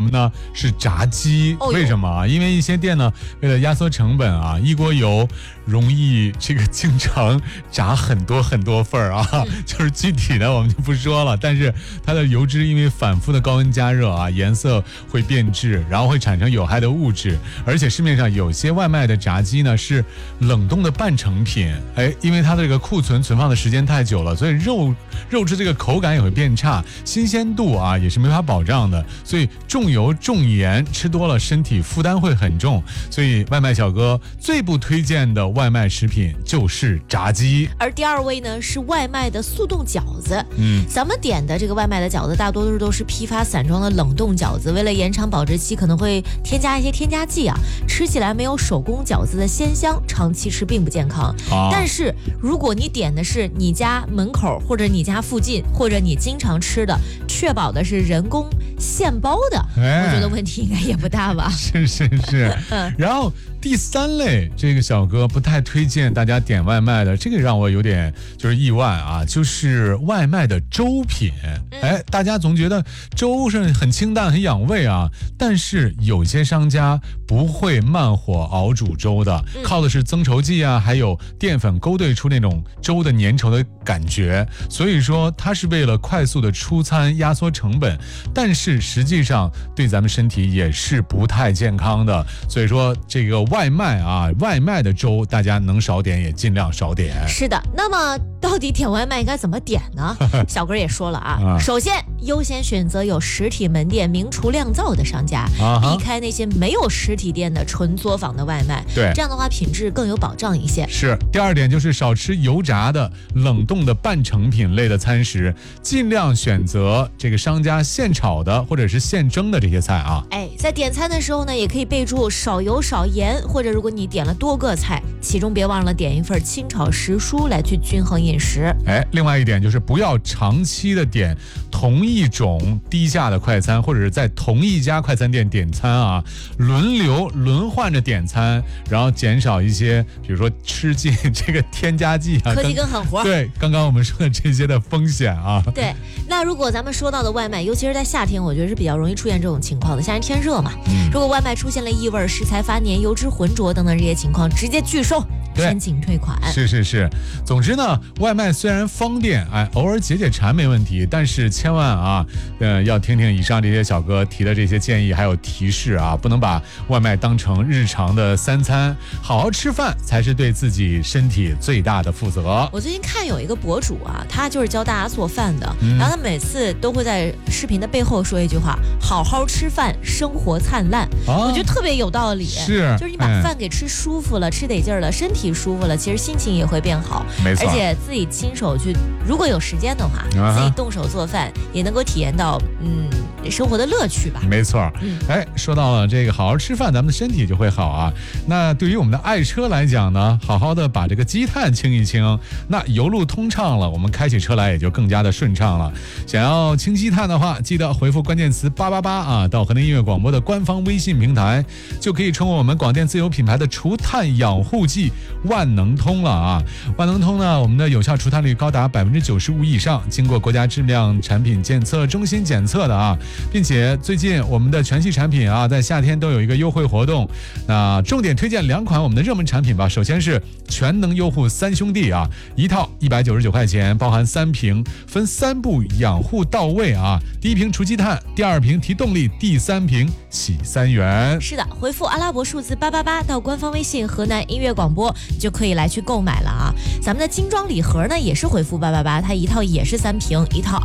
么呢？是炸鸡。为什么啊？因为一些店呢，为了压缩成本啊，一锅油容易经常炸很多份啊，就是具体的我们就不说了。但是它的油脂因为反复的高温加热啊，颜色会变质，然后会产生有害的物质。而且市面上有些外卖的炸鸡呢是冷冻的半成品，因为它的这个库存放的时间太久了，所以肉质这个口感也会变差，新鲜度啊也是没法保障的。所以重油重盐吃多了，身体负担会很重。所以外卖小哥最不推荐的外卖食品就是炸鸡。 而第二位呢是外卖的速冻饺子。咱们点的这个外卖的饺子大多都是批发散装的冷冻饺子，为了延长保质期，可能会添加一些添加剂啊，吃起来没有手工饺子的鲜香，长期吃并不健康。但是如果你点的是你家门口或者你家附近或者你经常吃的，确保的是人工现包的，我觉得问题应该也不大吧。 是然后第三类，这个小哥不太推荐大家点外卖的，这个让我有点意外啊，就是外卖的粥品。大家总觉得粥是很清淡很养胃啊，但是有些商家不会慢火熬煮粥的，靠的是增稠剂啊，还有淀粉勾兑出那种粥的粘稠的感觉。所以说它是为了快速的出餐压缩成本，但是实际上对咱们身体也是不太健康的。所以说这个外卖的粥大家能少点也尽量少点。 是的，那么到底点外卖应该怎么点呢？小哥也说了啊，首先优先选择有实体门店明厨亮灶的商家，避开那些没有实体店的纯作坊的外卖。 对， 这样的话品质更有保障一些。 是。第二点就是少吃油炸的冷冻的半成品类的餐食，尽量选择这个商家现炒的或者是现蒸的这些菜啊。 在点餐的时候呢，也可以备注少油少盐，或者如果你点了多个菜，其中别忘了点一份清炒时蔬来去均衡饮食。 另外一点就是不要长期的点同一种低价的快餐，或者是在同一家快餐店点餐啊，轮换着点餐，然后减少一些比如说吃进这个添加剂啊， 科技跟狠活。 对，刚刚我们说的这些的风险啊。 对，那如果咱们说到的外卖，尤其是在夏天，我觉得是比较容易出现这种情况的。夏天天热嘛，如果外卖出现了异味、食材发黏、油脂浑浊等等这些情况，直接拒收，申请退款。 是。总之呢，外卖虽然方便，偶尔解馋没问题，但是千万啊，要听听以上这些小哥提的这些建议还有提示啊，不能把外卖当成日常的三餐，好好吃饭才是对自己身体最大的负责。 我最近看有一个博主啊，他就是教大家做饭的，然后他每次都会在视频的背后说一句话：好好吃饭，生活灿烂。我觉得特别有道理，就是你把饭给吃舒服了，吃得劲儿了，身体舒服了，其实心情也会变好。 没错， 而且自己亲手去，如果有时间的话，自己动手做饭也能够体验到生活的乐趣吧。 没错。说到了这个好好吃饭，咱们的身体就会好啊。那对于我们的爱车来讲呢，好好的把这个积碳清一清，那油路通畅了，我们开起车来也就更加的顺畅了。想要清积碳的话，记得回复关键词888啊，到河南音乐广播的官方微信平台，就可以冲我们广电自有品牌的除碳养护剂万能通了啊。万能通呢，我们的有效除碳率高达95%以上，经过国家质量产品检测中心检测的啊，并且最近我们的全系产品啊，在夏天都有一个优惠活动。那重点推荐2款我们的热门产品吧。首先是全能优护3兄弟啊，一套199块钱，包含3瓶，分3步养护到位啊。第1瓶除积碳，第2瓶提动力，第3瓶洗3元。 是的，回复阿拉伯数字888到官方微信河南音乐广播，就可以来去购买了啊。咱们的精装礼盒呢，也是回复888，它一套也是3瓶，一套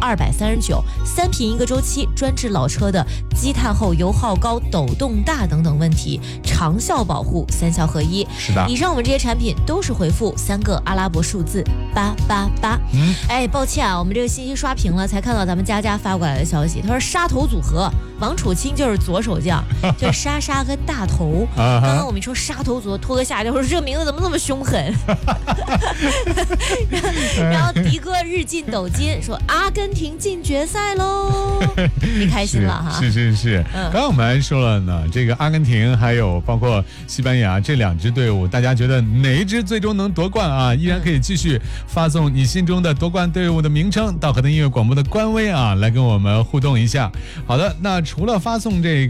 239，3瓶1个周期，专治老车的积碳后油耗高、抖动大等等问题，长效保护，3效合一。 是的， 以上我们这些产品都是回复3个阿拉伯数字888。抱歉啊，我们这个信息刷屏了，才看到咱们佳佳发过来的消息，他说杀头组合王楚钦就是左手将，就是莎莎跟大头。刚刚我们说杀头组合拖个下就说这个名字怎么这么凶狠？然后迪哥日进斗金说阿根廷进决赛喽，你开心了哈？ 是。刚刚我们还说了呢，这个阿根廷还有包括西班牙这2支队伍，大家觉得哪一支最终能夺冠啊？依然可以继续发送你心中的夺冠队伍的名称到河南音乐广播的官微啊，来跟我们互动一下。好的，那除了发送这个